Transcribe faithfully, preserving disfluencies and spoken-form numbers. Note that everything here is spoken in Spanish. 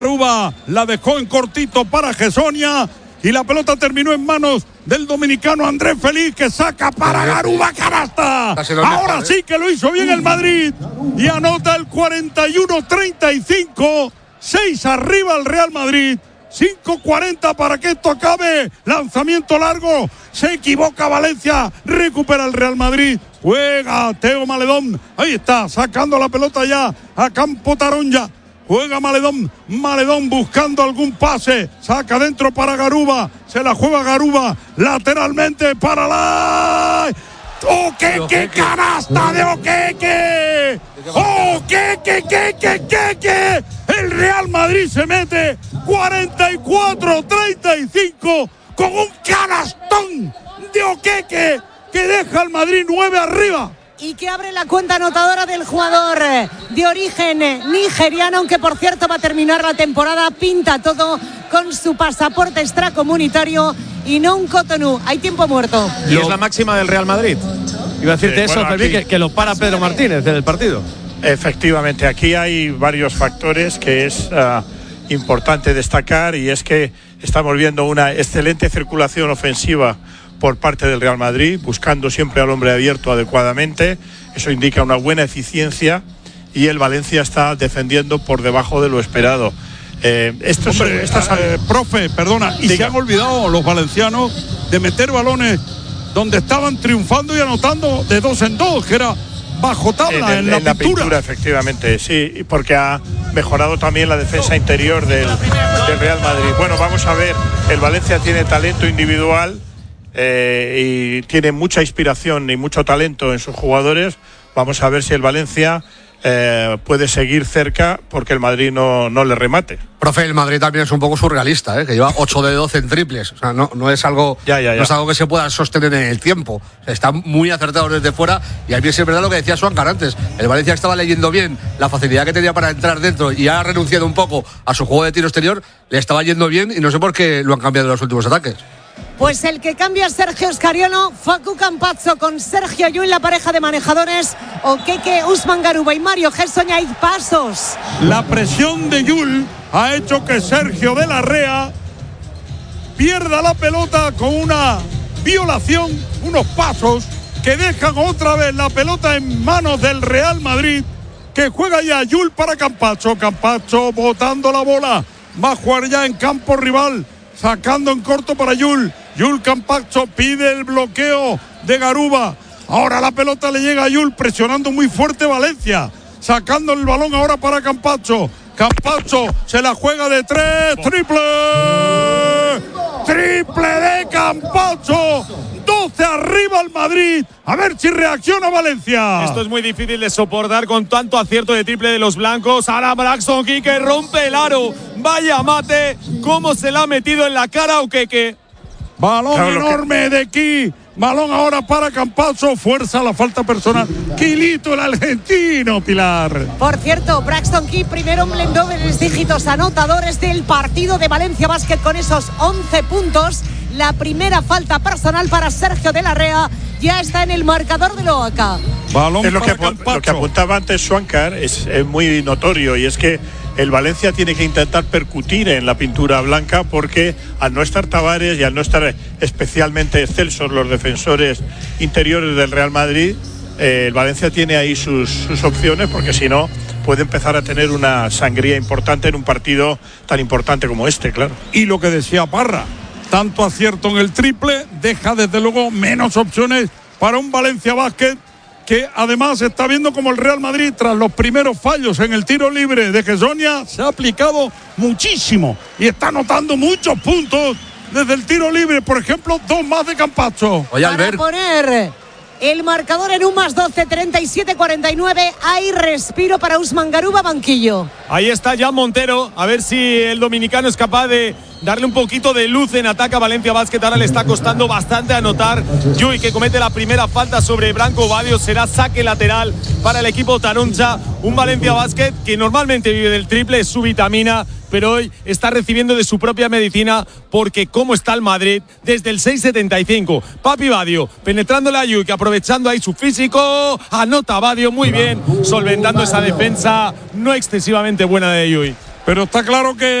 Garuba la dejó en cortito para Gessonia y la pelota terminó en manos del dominicano Andrés Feliz, que saca para Garuba, canasta. Ahora mejor, ¿eh? Sí que lo hizo bien el Madrid y anota el cuarenta y uno treinta y cinco. seis arriba el Real Madrid. cinco cuarenta para que esto acabe. Lanzamiento largo. Se equivoca Valencia. Recupera el Real Madrid. Juega Teo Maledón. Ahí está, sacando la pelota ya a campo Taronja. Juega Maledón. Maledón buscando algún pase. Saca dentro para Garuba. Se la juega Garuba. Lateralmente para la... Oqueque, canasta de Oqueque. Oqueque, que, que, que, que. El Real Madrid se mete cuarenta y cuatro treinta y cinco con un canastón de Oqueque que deja al Madrid nueve arriba. Y que abre la cuenta anotadora del jugador de origen nigeriano, aunque por cierto va a terminar la temporada, pinta todo con su pasaporte extracomunitario y no un Cotonou. Hay tiempo muerto. Y es la máxima del Real Madrid. Iba a decirte sí, eso, bueno, aquí, que, que lo para Pedro Martínez del partido. Efectivamente, aquí hay varios factores que es uh, importante destacar, y es que estamos viendo una excelente circulación ofensiva por parte del Real Madrid, buscando siempre al hombre abierto adecuadamente. Eso indica una buena eficiencia, y el Valencia está defendiendo por debajo de lo esperado. Eh, esto Hombre, es, estas... eh, profe, perdona, y Diga. Se han olvidado los valencianos de meter balones donde estaban triunfando y anotando de dos en dos, que era bajo tabla, en, en, en la, en la pintura. pintura. Efectivamente, sí, porque ha mejorado también la defensa interior del, del Real Madrid. Bueno, vamos a ver, el Valencia tiene talento individual, Eh, y tiene mucha inspiración y mucho talento en sus jugadores. Vamos a ver si el Valencia eh, puede seguir cerca, porque el Madrid no, no le remate. Profe, el Madrid también es un poco surrealista, ¿eh? Que lleva ocho de doce en triples. O sea, no, no es algo ya, ya, ya. no es algo que se pueda sostener en el tiempo. O sea, están muy acertados desde fuera, y a mí es verdad lo que decía Suancar antes. El Valencia estaba leyendo bien la facilidad que tenía para entrar dentro, y ha renunciado un poco a su juego de tiro exterior. Le estaba yendo bien y no sé por qué lo han cambiado en los últimos ataques. Pues el que cambia es Sergio Scariolo, Facu Campazzo con Sergio Llull, la pareja de manejadores, Oqueque, Usman Garuba y Mario Gessonia. Hay pasos. La presión de Llull ha hecho que Sergio de la Rea pierda la pelota con una violación, unos pasos que dejan otra vez la pelota en manos del Real Madrid, que juega ya Llull para Campazzo. Campazzo botando la bola, va a jugar ya en campo rival, sacando en corto para Llull. Llull, Campazzo pide el bloqueo de Garuba. Ahora la pelota le llega a Llull, presionando muy fuerte Valencia, sacando el balón ahora para Campazzo. Campazzo se la juega de tres, triple, triple de Campazzo. doce arriba el Madrid. A ver si reacciona Valencia. Esto es muy difícil de soportar con tanto acierto de triple de los blancos. Ahora Braxton Quique rompe el aro. Vaya mate, cómo se la ha metido en la cara a Oqueque. Balón claro, enorme que... de aquí. Balón ahora para Campazzo. Fuerza la falta personal. Quilito, el argentino, Pilar. Por cierto, Braxton Key, primero en dobles dígitos anotadores del partido de Valencia Basket con esos once puntos. La primera falta personal para Sergio de la Rea ya está en el marcador de Loaca. Balón es lo que, lo que apuntaba antes Suancar, es, es muy notorio, y es que el Valencia tiene que intentar percutir en la pintura blanca, porque al no estar Tavares y al no estar especialmente excelsos los defensores interiores del Real Madrid, eh, el Valencia tiene ahí sus, sus opciones, porque si no puede empezar a tener una sangría importante en un partido tan importante como este, claro. Y lo que decía Parra, tanto acierto en el triple deja desde luego menos opciones para un Valencia Basket, que además está viendo como el Real Madrid, tras los primeros fallos en el tiro libre de Gessonia, se ha aplicado muchísimo y está anotando muchos puntos desde el tiro libre. Por ejemplo, dos más de Campazzo. Oye, Albert, para poner el marcador en un más doce, treinta y siete cuarenta y nueve. Hay respiro para Usman Garuba, banquillo. Ahí está Jan Montero, a ver si el dominicano es capaz de darle un poquito de luz en ataque a Valencia Basket. Ahora le está costando bastante anotar. Llull, que comete la primera falta sobre Branco Badio, será saque lateral para el equipo Taronja. Un Valencia Basket que normalmente vive del triple, es su vitamina, pero hoy está recibiendo de su propia medicina, porque cómo está el Madrid desde el seis setenta y cinco. Papi Badio penetrándole a Llull, que aprovechando ahí su físico, anota Badio muy bien, solventando esa defensa no excesivamente buena de Llull. Pero está claro que